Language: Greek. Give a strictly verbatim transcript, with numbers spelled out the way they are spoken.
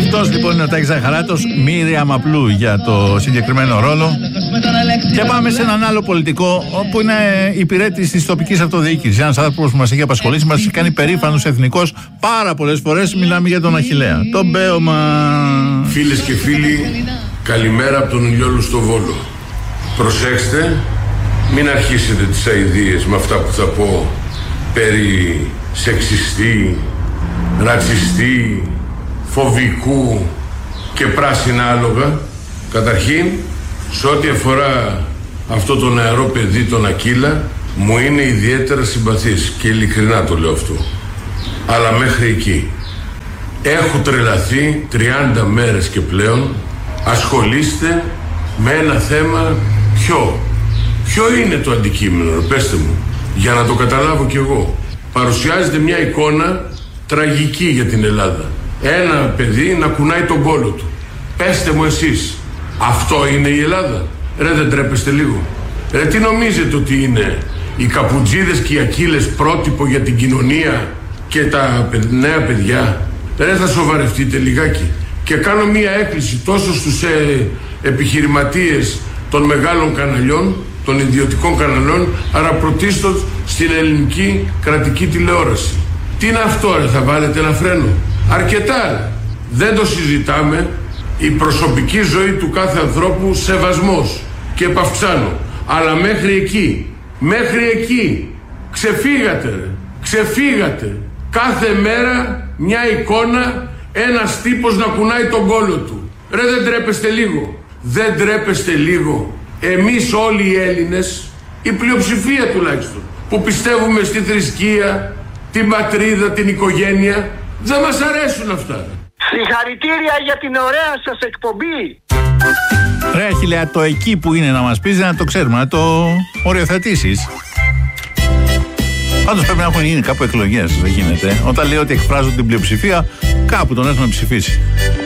Αυτός λοιπόν είναι ο Τάκης Ζαχαράτος, Μύρια Μαπλού για το συγκεκριμένο ρόλο. Και πάμε σε έναν άλλο πολιτικό, όπου είναι υπηρέτης της τοπικής αυτοδιοίκησης. Ένας άνθρωπος που μας έχει απασχολήσει, μας έχει κάνει περήφανος εθνικός πάρα πολλές φορές. Μιλάμε για τον Αχιλλέα, τον Μπέωμα. Φίλες και φίλοι, καλημέρα από τον Ηλιόλου στο Βόλο. Προσέξτε, μην αρχίσετε τις αηδίες με αυτά που θα πω περί σεξιστή, ρατσιστή, φοβικού και πράσινα άλογα. Καταρχήν, σε ό,τι αφορά αυτό το νεαρό παιδί, τον Ακύλα, μου είναι ιδιαίτερα συμπαθής και ειλικρινά το λέω αυτό. Αλλά μέχρι εκεί. Έχω τρελαθεί τριάντα μέρες και πλέον. Ασχολείστε με ένα θέμα ποιο. Ποιο είναι το αντικείμενο, ρε, πέστε μου, για να το καταλάβω κι εγώ. Παρουσιάζεται μια εικόνα τραγική για την Ελλάδα. Ένα παιδί να κουνάει τον κόλο του. Πέστε μου εσείς, αυτό είναι η Ελλάδα? Ρε, δεν τρέπεστε λίγο? Ρε, τι νομίζετε ότι είναι οι καπουτζίδες και οι Ακύλες πρότυπο για την κοινωνία και τα νέα παιδιά? Ρε, θα σοβαρευτείτε λιγάκι. Και κάνω μία έκκληση τόσο στους ε, επιχειρηματίες των μεγάλων καναλιών, των ιδιωτικών καναλιών, αλλά πρωτίστως στην ελληνική κρατική τηλεόραση. Τι είναι αυτό, ρε, θα βάλετε ένα φρένο? Αρκετά, δεν το συζητάμε. Η προσωπική ζωή του κάθε ανθρώπου, σεβασμός και επαυξάνω. Αλλά μέχρι εκεί, μέχρι εκεί, ξεφύγατε, ρε. Ξεφύγατε. Κάθε μέρα μια εικόνα, ένας τύπος να κουνάει τον κόλο του. Ρε, δεν τρέπεστε λίγο? Δεν τρέπεστε λίγο? Εμείς όλοι οι Έλληνες, η πλειοψηφία τουλάχιστον, που πιστεύουμε στη θρησκεία, την πατρίδα, την οικογένεια, δεν μας αρέσουν αυτά. Συγχαρητήρια για την ωραία σας εκπομπή. Ρε Αχιλλέα, το εκεί που είναι να μας πεις, να το ξέρουμε, να το οριοθετήσεις. Πάντως πρέπει να έχουν γίνει κάπου εκλογές, δεν γίνεται. Όταν λέει ότι εκφράζουν την πλειοψηφία, κάπου τον έχουν ψηφίσει.